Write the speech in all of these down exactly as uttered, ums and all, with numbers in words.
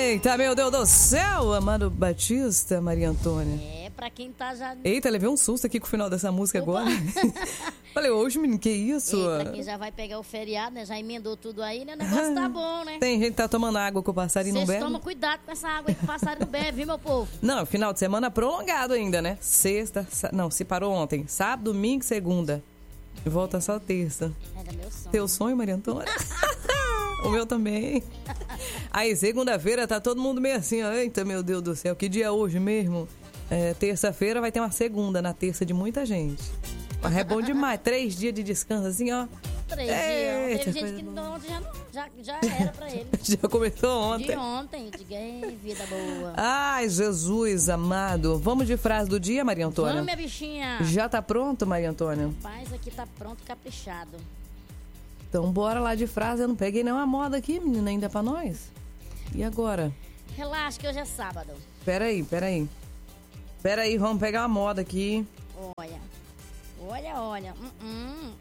Eita, meu Deus do céu, Amado Batista, Maria Antônia. É, pra quem tá já... Eita, levei um susto aqui com o final dessa música Opa. agora. Falei, hoje, menino, que isso? Ei, pra quem já vai pegar o feriado, né? Já emendou tudo aí, né? O negócio tá bom, né? Tem gente que tá tomando água com o passarinho não bebe. Vocês tomam cuidado com essa água aí que o passarinho não bebe, viu, meu povo? Não, final de semana prolongado ainda, né? Sexta, não, se parou ontem. Sábado, domingo, segunda. E volta só terça. Era meu sonho. Teu sonho, Maria Antônia? O meu também. Aí, segunda-feira, tá todo mundo meio assim, ó. Eita, meu Deus do céu, que dia é hoje mesmo? É, terça-feira vai ter uma segunda na terça de muita gente. Mas é bom demais. Três dias de descanso, assim, ó. Três dias. Teve gente que não, já, já, já era pra ele. Já começou ontem. De ontem. Diga, ei, vida boa. Ai, Jesus amado. Vamos de frase do dia, Maria Antônia? Vamos, minha bichinha. Já tá pronto, Maria Antônia? Rapaz, aqui tá pronto, caprichado. Então, bora lá de frase. Eu não peguei nenhuma moda aqui, menina, ainda pra nós. E agora? Relaxa que hoje é sábado. Peraí, peraí. Peraí, vamos pegar uma moda aqui. Olha. Olha, olha. Uh-uh.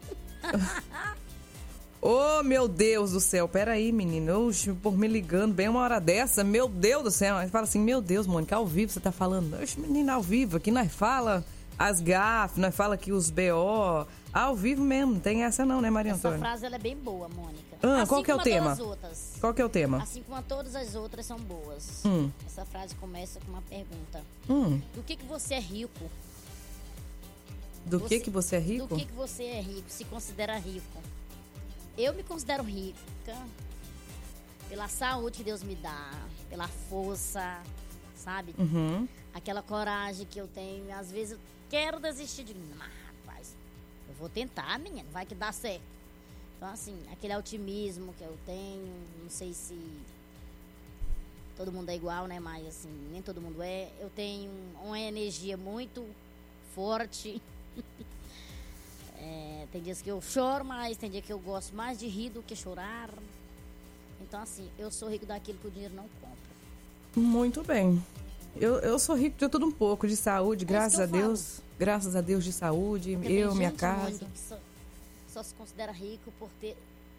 Oh, meu Deus do céu. Peraí, menina. Oxe, por me ligando bem uma hora dessa. Meu Deus do céu. Aí fala assim, meu Deus, Mônica, ao vivo você tá falando. Oxe, menina, ao vivo. Aqui nós fala as gafes, nós fala aqui os B O. Ao vivo mesmo, não tem essa não, né, Maria Antônia? Essa frase ela é bem boa, Mônica. Ah, assim qual que é o tema? Outras. Qual que é o tema? Assim como todas as outras são boas. Hum. Essa frase começa com uma pergunta. Hum. Do que que você é rico? Do você, que que você é rico? Do que que você é rico, se considera rico? Eu me considero rica pela saúde que Deus me dá, pela força, sabe? Uhum. Aquela coragem que eu tenho. Às vezes eu quero desistir de... Rapaz, eu vou tentar, menina, vai que dá certo. Então, assim, aquele otimismo que eu tenho, não sei se todo mundo é igual, né? Mas, assim, nem todo mundo é. Eu tenho uma energia muito forte. É, tem dias que eu choro mais, tem dia que eu gosto mais de rir do que chorar. Então, assim, eu sou rico daquilo que o dinheiro não compra. Muito bem. Eu, eu sou rico de tudo um pouco, de saúde, é graças a Deus. Falo. Graças a Deus de saúde, Porque eu, minha casa. Que só, só se considera rico por ter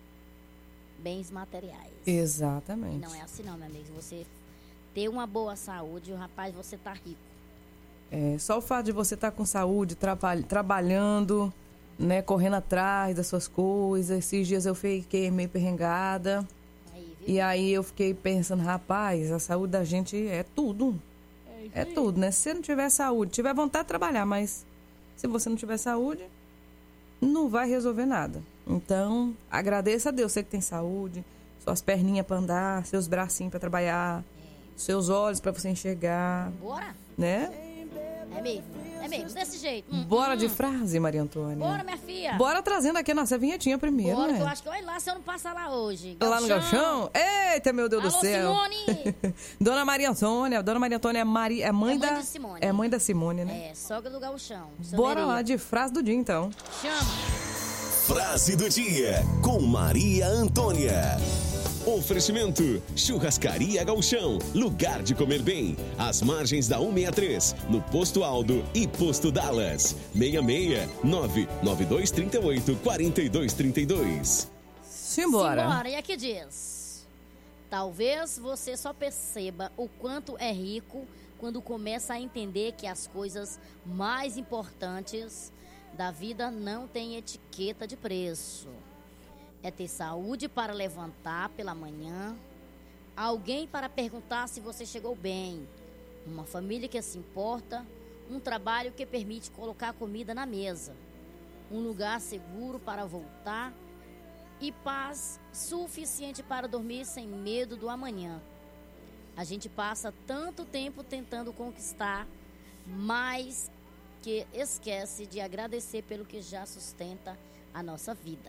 bens materiais. Exatamente. E não é assim não, meu amigo. Você ter uma boa saúde, o rapaz, você tá rico. É, só o fato de você estar tá com saúde, traba- trabalhando, né, correndo atrás das suas coisas. Esses dias eu fiquei meio perrengada. Aí, e aí eu fiquei pensando, rapaz, a saúde da gente é tudo. É, é tudo, né? Se você não tiver saúde, tiver vontade de trabalhar, mas se você não tiver saúde, não vai resolver nada. Então, agradeça a Deus, você que tem saúde, suas perninhas para andar, seus bracinhos para trabalhar, é. seus olhos para você enxergar. Bora? Né? É mesmo, é mesmo, desse jeito. Hum, Bora hum. de frase, Maria Antônia. Bora, minha filha. Bora trazendo aqui a nossa vinhetinha primeiro, Bora, né? que eu acho que olha lá se eu não passar lá hoje. Galchão. Lá no Galchão? Eita, meu Deus Alô, do céu. Simone. Dona Maria Antônia. Dona Maria Antônia é, Mari, é mãe, é mãe da... de Simone. É mãe da Simone, né? É, sogra do Galchão. Bora lá de frase do dia, então. Chama. Frase do dia com Maria Antônia. Oferecimento: Churrascaria Galchão, lugar de comer bem. Às margens da cento e sessenta e três, no Posto Aldo e Posto Dallas. seis seis nove nove dois três oito quatro dois três dois. Simbora. Simbora. E aqui diz: talvez você só perceba o quanto é rico quando começa a entender que as coisas mais importantes da vida não têm etiqueta de preço. É ter saúde para levantar pela manhã, alguém para perguntar se você chegou bem, uma família que se importa, um trabalho que permite colocar comida na mesa, um lugar seguro para voltar e paz suficiente para dormir sem medo do amanhã. A gente passa tanto tempo tentando conquistar, mas que esquece de agradecer pelo que já sustenta a nossa vida.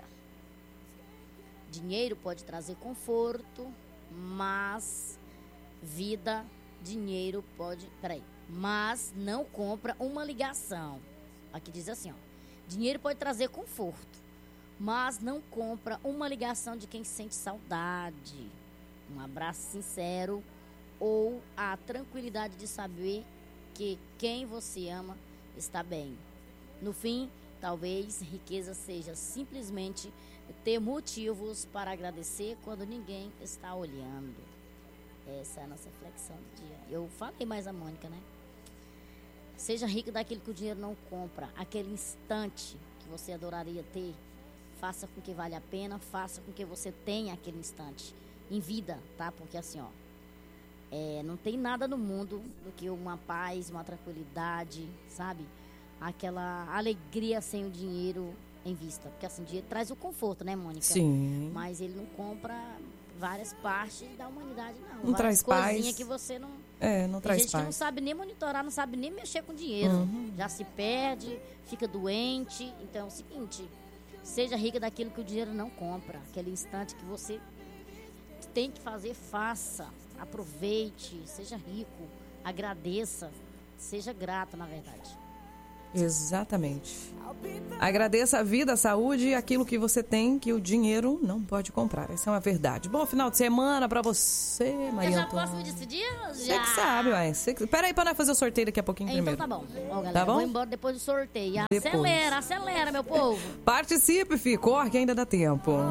Dinheiro pode trazer conforto, mas vida, dinheiro pode... Peraí. Mas não compra uma ligação. Aqui diz assim, ó. Dinheiro pode trazer conforto, mas não compra uma ligação de quem sente saudade. Um abraço sincero ou a tranquilidade de saber que quem você ama está bem. No fim, talvez riqueza seja simplesmente ter motivos para agradecer quando ninguém está olhando. Essa é a nossa reflexão do dia. Eu falei mais a Mônica, né? Seja rico daquilo que o dinheiro não compra. Aquele instante que você adoraria ter, faça com que vale a pena, faça com que você tenha aquele instante em vida, tá? Porque assim, ó, é, não tem nada no mundo do que uma paz, uma tranquilidade, sabe? Aquela alegria sem o dinheiro em vista. Porque assim, o dinheiro traz o conforto, né, Mônica? Sim. Mas ele não compra várias partes da humanidade, não. Não traz paz. Que você não... É, não Tem traz gente paz. que não sabe nem monitorar, não sabe nem mexer com dinheiro. Uhum. Já se perde, fica doente. Então é o seguinte, seja rica daquilo que o dinheiro não compra. Aquele instante que você tem que fazer, faça. Aproveite, seja rico, agradeça, seja grato, na verdade. Exatamente. Agradeça a vida, a saúde e aquilo que você tem que o dinheiro não pode comprar. Essa é uma verdade. Bom final de semana pra você, Maria Eu já Antônia. posso me despedir? Já. Você que sabe, mas... Você... Pera aí pra nós fazer o sorteio daqui a pouquinho Então primeiro. tá bom. Ó, galera, Tá bom? vou embora depois do sorteio. Depois. Acelera, acelera, meu povo. Participe, Fih. Corre que ainda dá tempo.